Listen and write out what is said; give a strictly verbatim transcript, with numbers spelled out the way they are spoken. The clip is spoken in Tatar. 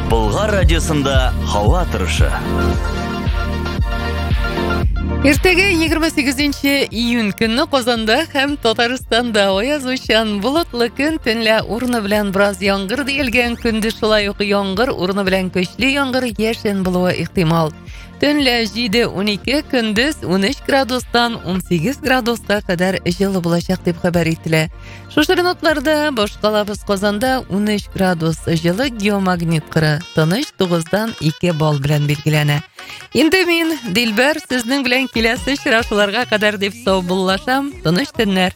Болгар радиосында һава торышы. Иртеге егерме сигезенче июнь көнне Казанда һәм Татарстанда аязучан болытлы көн, төнлә урыны белән бераз яңгыр диелгән, көндез шулай ук яңгыр, урыны белән көчле яңгыр, яшен булуы ихтимал. Төнлә җиде унике, көндез ун өч градустан ун сигез градуска кадәр җылы булачак дип хәбәр ителә. Шушы минутларда башкалабыз Казанда ун өч градус җылы, геомагнит кыры тыныч тугыздан ике балл белән билгеләнә. Инде мин, Дилбәр, сезнең белән киләсе очрашуларга кадәр дип саубуллашам. Тыныч төннәр.